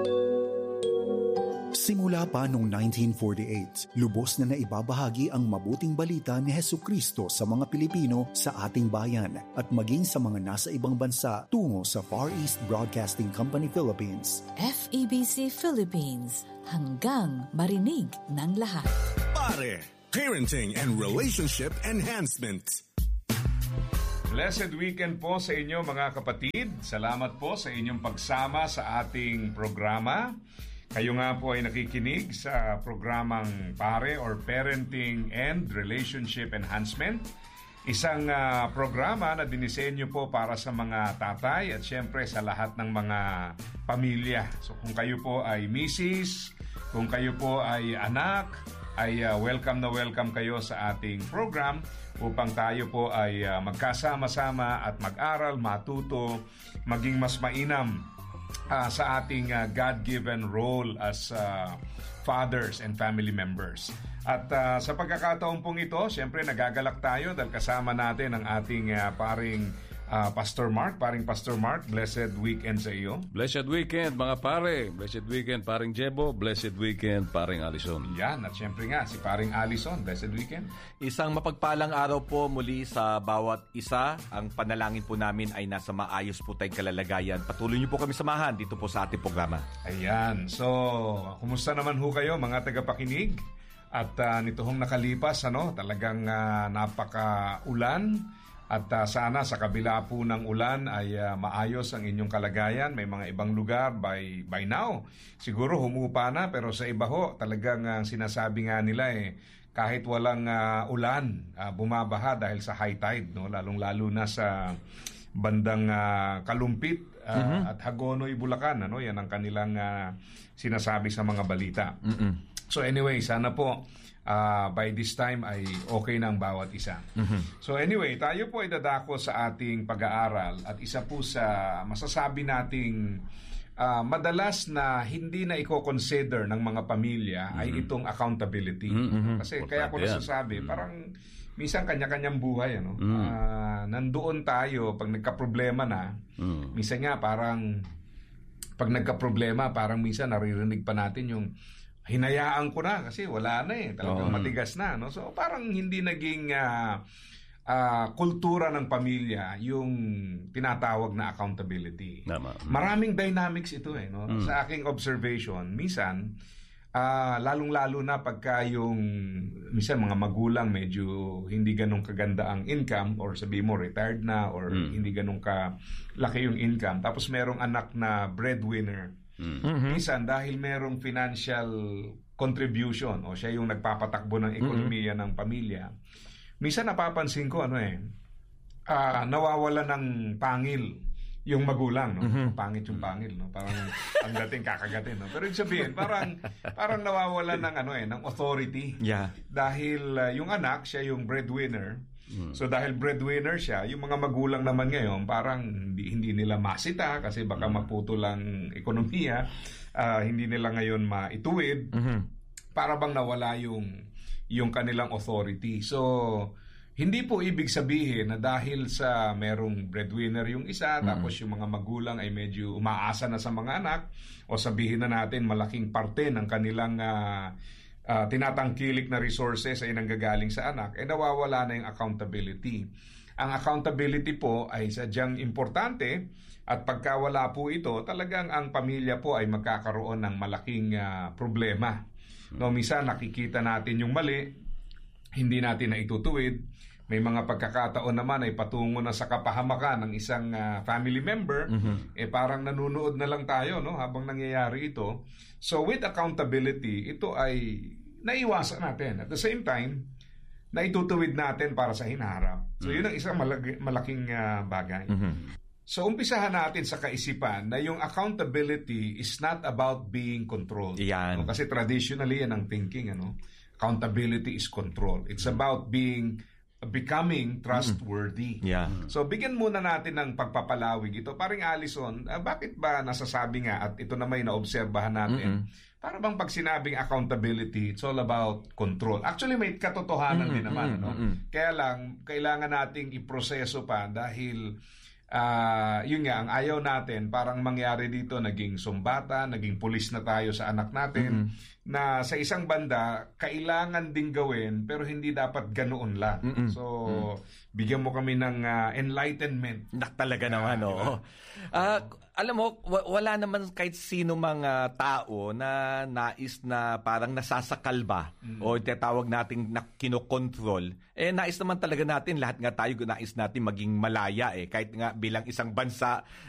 Simula pa noong 1948, lubos na naibabahagi ang mabuting balita ni Hesukristo sa mga Pilipino sa ating bayan at maging sa mga nasa ibang bansa tungo sa Far East Broadcasting Company Philippines. FEBC Philippines, hanggang marinig ng lahat. Pare, Parenting and Relationship Enhancement. Blessed weekend po sa inyo mga kapatid. Salamat po sa inyong pagsama sa ating programa. Kayo nga po ay nakikinig sa programang PARE or Parenting and Relationship Enhancement. Isang programa na dinisenyo po para sa mga tatay at syempre sa lahat ng mga pamilya. So kung kayo po ay misis, kung kayo po ay anak, ay welcome na welcome kayo sa ating program upang tayo po ay magkasama-sama at mag-aral, matuto, maging mas mainam sa ating God-given role as fathers and family members. At sa pagkakataon pong ito, siyempre nagagalak tayo dahil kasama natin ang ating paring Pastor Mark. Blessed weekend sa iyo. Blessed weekend mga pare. Blessed weekend paring Jebo. Blessed weekend paring Alison. Yan, at siyempre nga si paring Alison. Blessed weekend. Isang mapagpalang araw po muli sa bawat isa. Ang panalangin po namin ay nasa maayos po tayong kalalagayan. Patuloy niyo po kami samahan dito po sa ating programa. Ayan. So, kumusta naman ho kayo mga tagapakinig? At nito hong nakalipas, talagang napaka-ulan. At sana sa kabila po ng ulan ay maayos ang inyong kalagayan. May mga ibang lugar by now. Siguro humupa na, pero sa iba ho, talagang sinasabi nga nila kahit walang ulan, bumabaha dahil sa high tide. No? Lalong-lalo na sa bandang Kalumpit at Hagonoy, Bulacan. Yan ang kanilang sinasabi sa mga balita. So anyway, sana po by this time ay okay na ang bawat isa. So anyway, tayo po ay dadako sa ating pag-aaral at isa po sa masasabi nating madalas na hindi na i-consider ng mga pamilya ay itong accountability. Kasi kaya ko nasasabi, parang minsan kanya-kanyang buhay. Nandoon tayo pag nagka-problema na, minsan nga parang pag nagka-problema, parang minsan naririnig pa natin yung hinayaan ko na kasi wala na talagang matigas na. So parang hindi naging kultura ng pamilya yung tinatawag na accountability. Maraming dynamics ito Sa aking observation, minsan lalong-lalo na pagka yung minsan mga magulang medyo hindi ganun kaganda ang income or sabi mo retired na or hindi ganun kalaki yung income, tapos merong anak na breadwinner. Minsan dahil merong financial contribution o siya yung nagpapatakbo ng ekonomiya ng pamilya, minsan napapansin ko nawawala ng pangil yung magulang, pangit yung pangil, parang ang dating kakagatin, pero ibig sabihin parang nawawala ng ng authority. Dahil yung anak siya yung breadwinner. So dahil breadwinner siya, yung mga magulang naman ngayon parang hindi nila masita kasi baka maputo lang ekonomiya, hindi nila ngayon maituwid. Para bang nawala yung kanilang authority. So hindi po ibig sabihin na dahil sa merong breadwinner yung isa, tapos yung mga magulang ay medyo umaasa na sa mga anak, o sabihin na natin malaking parte ng kanilang tinatangkilik na resources ay nanggagaling sa anak, nawawala na yung accountability. Ang accountability po ay sadyang importante, at pagka wala po ito, talagang ang pamilya po ay magkakaroon ng malaking problema. Minsan nakikita natin yung mali, hindi natin na itutuwid. May mga pagkakataon naman ay patungo na sa kapahamakan ng isang family member, parang nanunood na lang tayo habang nangyayari ito. So with accountability, ito ay naiwasan natin. At the same time, naitutuwid natin para sa hinaharap. So yun ang isang malaking bagay. So umpisahan natin sa kaisipan na yung accountability is not about being controlled. Kasi traditionally yan ang thinking. Accountability is control. It's about becoming trustworthy. So bigyan muna natin ng pagpapalawig ito. Paring Alison, bakit ba nasasabi nga, at ito na may naobserbahan natin, para bang pag sinabing accountability, it's all about control. Actually may katotohanan din naman. Kaya lang, kailangan nating iproseso pa dahil yun nga, ang ayaw natin, parang mangyari dito, naging sumbata, naging pulis na tayo sa anak natin, na sa isang banda, kailangan ding gawin, pero hindi dapat ganoon lang. So, bigyan mo kami ng enlightenment. Talaga naman, oo. Alam mo, wala naman kahit sino mga tao na nais na parang nasasakal ba o tinatawag nating kinokontrol. Nais naman talaga natin, lahat nga tayo nais natin maging malaya. Kahit nga bilang isang bansa